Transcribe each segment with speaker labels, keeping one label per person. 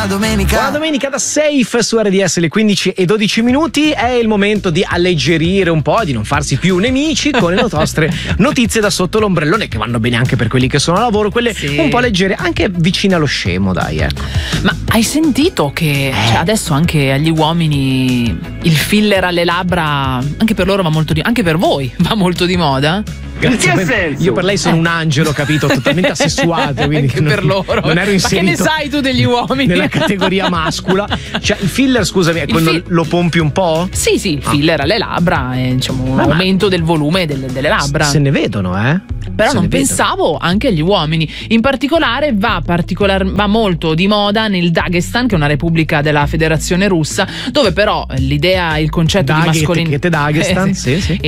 Speaker 1: Buona domenica da Safe su RDS, le 15:12. È il momento di alleggerire un po', di non farsi più nemici con le nostre notizie da sotto l'ombrellone, che vanno bene anche per quelli che sono a lavoro, quelle un po' leggere, anche vicine allo scemo, dai, ecco.
Speaker 2: Ma hai sentito che adesso anche agli uomini il filler alle labbra, anche per loro va molto anche per voi va molto di moda?
Speaker 1: Grazie.
Speaker 3: In che senso?
Speaker 1: Io per lei sono un angelo, capito? Totalmente assessuato, quindi
Speaker 2: anche per loro.
Speaker 1: Non ero inserito.
Speaker 2: Ma che ne sai tu degli uomini?
Speaker 1: Nella categoria mascula. Cioè, il filler, scusami, è quando lo pompi un po'?
Speaker 2: Sì, il filler alle labbra è, diciamo, un aumento del volume delle labbra.
Speaker 1: Se ne vedono,
Speaker 2: Però non pensavo anche agli uomini. In particolare va molto di moda nel Dagestan, che è una repubblica della Federazione Russa, dove però l'idea, il concetto di mascolinità,
Speaker 1: Dagestan, sì.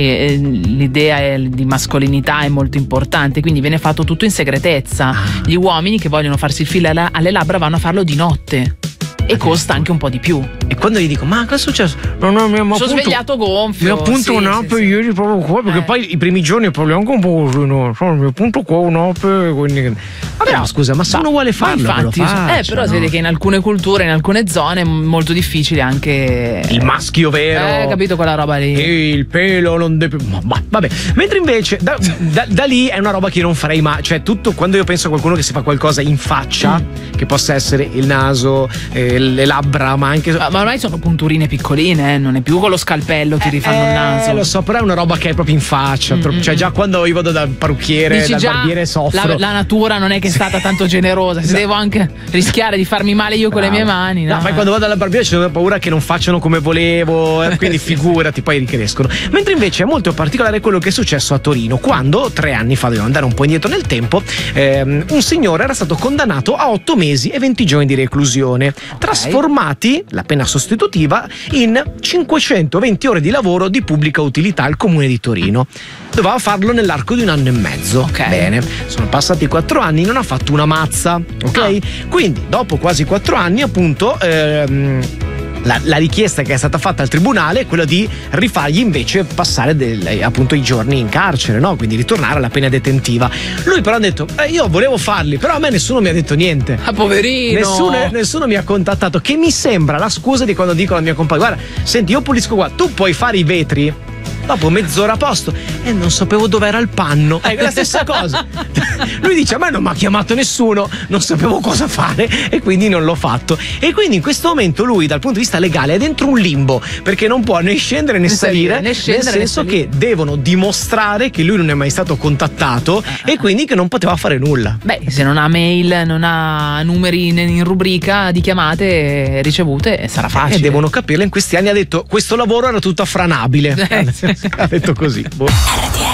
Speaker 2: L'idea di mascolinità è molto importante, quindi viene fatto tutto in segretezza. Gli uomini che vogliono farsi il filler alle labbra vanno a farlo di notte e costa anche un po' di più.
Speaker 1: E quando gli dico, ma cosa è successo? No, mi
Speaker 2: sono svegliato gonfio.
Speaker 1: Mi appunto un'ape ieri proprio qua, perché poi i primi giorni parli anche un po' così, no? Mi appunto qua un'ape, quindi... Vabbè, scusa, ma se uno vuole farlo,
Speaker 2: infatti, però si vede che in alcune culture, in alcune zone è molto difficile anche
Speaker 1: il maschio vero,
Speaker 2: capito, quella roba lì,
Speaker 1: e il pelo non deve vabbè. Mentre invece da lì è una roba che io non farei mai. Cioè, tutto, quando io penso a qualcuno che si fa qualcosa in faccia, che possa essere il naso, le labbra, ma anche
Speaker 2: ma ormai sono punturine piccoline, non è più con lo scalpello ti rifanno il naso.
Speaker 1: Lo so, però è una roba che è proprio in faccia. Cioè, già quando io vado dal parrucchiere, dal barbiere, soffro.
Speaker 2: La natura non è che è stata tanto generosa. Se devo anche rischiare di farmi male io con le mie mani, no?
Speaker 1: Poi quando vado dalla barbiere c'ho paura che non facciano come volevo, quindi figurati, poi ricrescono. Mentre invece è molto particolare quello che è successo a Torino, quando 3 anni fa, dobbiamo andare un po' indietro nel tempo, un signore era stato condannato a 8 mesi e 20 giorni di reclusione, trasformati, la pena sostitutiva, in 520 ore di lavoro di pubblica utilità al comune di Torino. Doveva farlo nell'arco di 1 anno e mezzo. Bene, sono passati 4 anni, non ha fatto una mazza, Quindi dopo quasi 4 anni, appunto, la richiesta che è stata fatta al tribunale è quella di rifargli invece passare appunto i giorni in carcere, no? Quindi ritornare alla pena detentiva. Lui però ha detto, io volevo farli, però a me nessuno mi ha detto niente.
Speaker 2: Poverino,
Speaker 1: nessuno mi ha contattato, che mi sembra la scusa di quando dico alla mia compagna, guarda, senti, io pulisco qua, tu puoi fare i vetri? Dopo mezz'ora a posto, e non sapevo dove era il panno. È la stessa cosa. Lui dice, a me non mi ha chiamato nessuno, non sapevo cosa fare e quindi non l'ho fatto. E quindi in questo momento lui, dal punto di vista legale, è dentro un limbo, perché non può né scendere né salire, nel senso che devono dimostrare che lui non è mai stato contattato e quindi che non poteva fare nulla.
Speaker 2: Beh, se non ha mail, non ha numeri in rubrica di chiamate ricevute, sarà facile.
Speaker 1: E devono capirlo. In questi anni ha detto, questo lavoro era tutto affranabile. Ha detto così.